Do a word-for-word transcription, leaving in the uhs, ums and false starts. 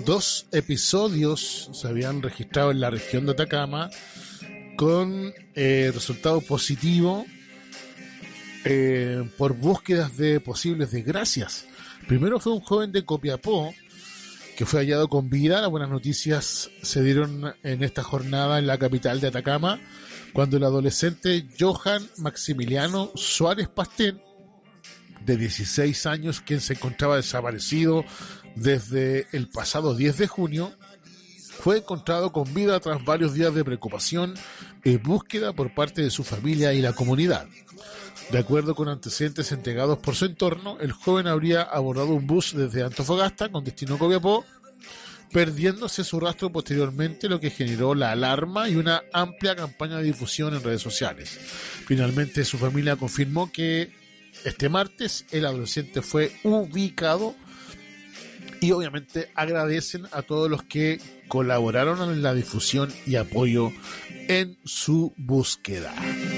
dos episodios se habían registrado en la región de Atacama con eh, resultado positivo eh, por búsquedas de posibles desgracias. Primero fue un joven de Copiapó que fue hallado con vida. Las buenas noticias se dieron en esta jornada en la capital de Atacama, cuando el adolescente Johan Maximiliano Suárez Pastén, de dieciséis años, quien se encontraba desaparecido desde el pasado diez de junio, fue encontrado con vida tras varios días de preocupación y búsqueda por parte de su familia y la comunidad. De acuerdo con antecedentes entregados por su entorno, el joven habría abordado un bus desde Antofagasta con destino a Copiapó, perdiéndose su rastro posteriormente, lo que generó la alarma y una amplia campaña de difusión en redes sociales. Finalmente, su familia confirmó que este martes el adolescente fue ubicado y obviamente agradecen a todos los que colaboraron en la difusión y apoyo en su búsqueda.